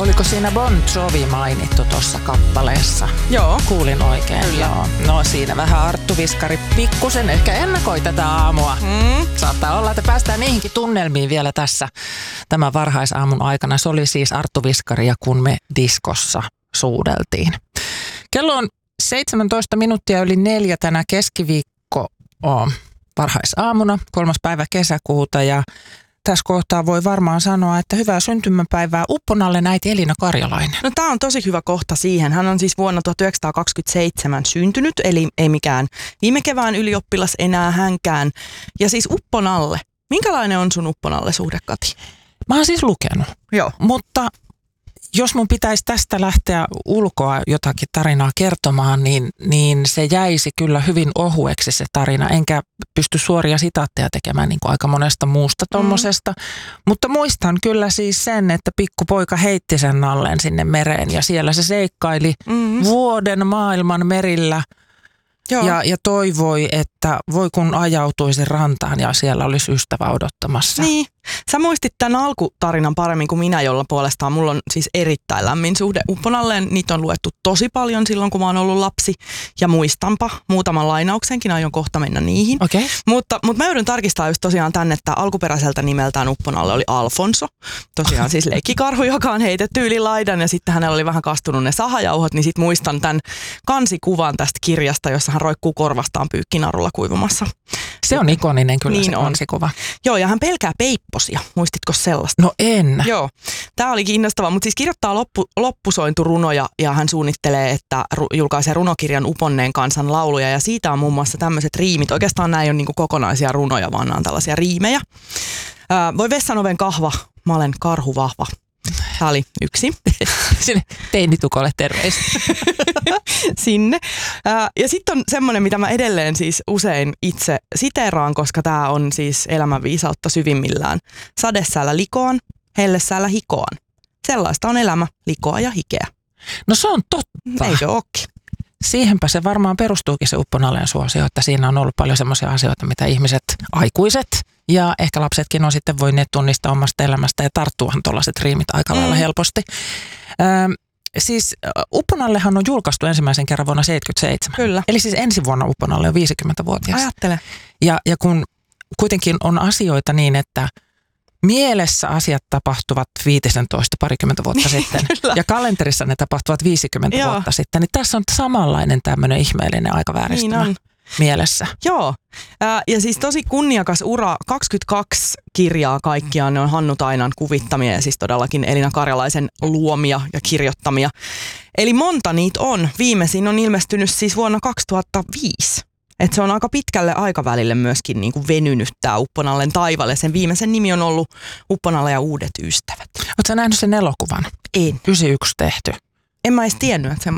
Oliko siinä Bon Jovi mainittu tuossa kappaleessa? Joo. Kuulin oikein. Kyllä. Joo. No siinä vähän Arttu Viskari pikkusen ehkä ennakoi tätä aamua. Saattaa olla, että päästään niihinkin tunnelmiin vielä tässä tämän varhaisaamun aikana. Se oli siis Arttu Viskaria, kun me diskossa suudeltiin. Kello on 17 minuuttia yli 4 tänä keskiviikko varhaisaamuna, 3. päivä kesäkuuta, ja tässä kohtaa voi varmaan sanoa, että hyvää syntymäpäivää Upponalle äiti Elina Karjalainen. No tää on tosi hyvä kohta siihen. Hän on siis vuonna 1927 syntynyt, eli ei mikään viime kevään ylioppilas enää hänkään. Ja siis Upponalle. Minkälainen on sun Upponalle suhde, Kati? Mä oon siis lukenut, Joo. mutta jos mun pitäisi tästä lähteä ulkoa jotakin tarinaa kertomaan, niin se jäisi kyllä hyvin ohueksi se tarina. Enkä pysty suoria sitaatteja tekemään niin kuin aika monesta muusta tommosesta. Mutta muistan kyllä siis sen, että pikkupoika heitti sen nallen sinne mereen ja siellä se seikkaili vuoden maailman merillä. Ja toivoi, että voi kun ajautuisi rantaan ja siellä olisi ystävä odottamassa. Niin. Sä muistit tämän alkutarinan paremmin kuin minä, jolla puolestaan mulla on siis erittäin lämmin suhde Upponalleen. Niitä on luettu tosi paljon silloin, kun mä oon ollut lapsi. Ja muistanpa muutaman lainauksenkin, aion kohta mennä niihin. Okay. Mutta mä joudun tarkistaa just tosiaan tänne, että alkuperäiseltä nimeltään Upponalle oli Alfonso. Tosiaan siis leikkikarhu, joka on heitetty yli laidan ja sitten hänellä oli vähän kastunut ne sahajauhot. Niin sit muistan tämän kansikuvan tästä kirjasta, jossa hän roikkuu korvastaan pyykkinarulla kuivumassa. Se on ikoninen kyllä niin se kansikuva. Joo, ja hän pelkää peipposia. Muistitko sellaista? No en. Joo, tämä oli kiinnostavaa, mutta siis kirjoittaa loppusointurunoja ja hän suunnittelee, että julkaisee runokirjan Uponneen kansan lauluja ja siitä on muun muassa tämmöiset riimit. Oikeastaan nämä ei ole niinku kokonaisia runoja, vaan nämä on tällaisia riimejä. Voi vessan oven kahva, mä olen karhu vahva. Tämä oli yksi. Sinne teinitukolle terveistä. Sinne. Ja sitten on semmoinen, mitä mä edelleen siis usein itse siteeraan, koska tämä on siis elämänviisautta syvimmillään. Sadesäällä likoan, hellesäällä hikoan. Sellaista on elämä, likoa ja hikeä. No se on totta. Eikö ookin? Siihenpä se varmaan perustuukin se Upponalleen suosio, että siinä on ollut paljon semmoisia asioita, mitä ihmiset, aikuiset ja ehkä lapsetkin on sitten voineet tunnistaa omasta elämästä ja tarttuahan tuollaiset riimit aika lailla helposti. Siis Upponallehan on julkaistu ensimmäisen kerran vuonna 1977. Kyllä. Eli siis ensi vuonna Upponalle on 50-vuotias. Ajattele. Ja kun kuitenkin on asioita niin, että mielessä asiat tapahtuvat parikymmentä vuotta sitten ja kalenterissa ne tapahtuvat 50 vuotta sitten. Niin tässä on samanlainen tämmöinen ihmeellinen aikavääristymä mielessä. Joo. Ja siis tosi kunniakas ura, 22 kirjaa kaikkiaan, ne on Hannu Tainan kuvittamia ja siis todellakin Elina Karjalaisen luomia ja kirjoittamia. Eli monta niitä on. Viimeisin on ilmestynyt siis vuonna 2005. Että se on aika pitkälle aikavälille myöskin niin kuin venynyt tämä Upponallen taivalle. Sen viimeisen nimi on ollut Upponalle ja uudet ystävät. Oletko sä nähnyt sen elokuvan? En. 91 tehty. En mä edes tiennyt, että